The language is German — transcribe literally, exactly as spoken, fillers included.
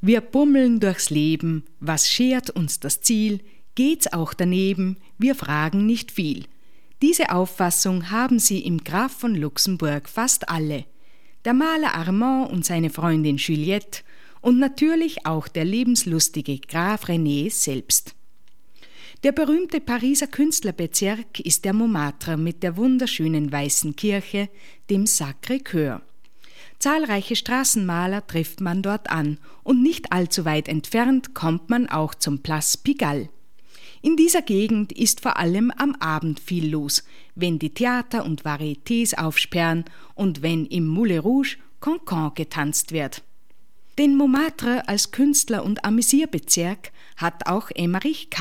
Wir bummeln durchs Leben, was schert uns das Ziel? Geht's auch daneben? Wir fragen nicht viel. Diese Auffassung haben sie im Graf von Luxemburg fast alle. Der Maler Armand und seine Freundin Juliette und natürlich auch der lebenslustige Graf René selbst. Der berühmte Pariser Künstlerbezirk ist der Montmartre mit der wunderschönen weißen Kirche, dem Sacré-Cœur. Zahlreiche Straßenmaler trifft man dort an und nicht allzu weit entfernt kommt man auch zum Place Pigalle. In dieser Gegend ist vor allem am Abend viel los, wenn die Theater und Varietés aufsperren und wenn im Moulin Rouge Cancan getanzt wird. Den Montmartre als Künstler- und Amüsierbezirk hat auch Emmerich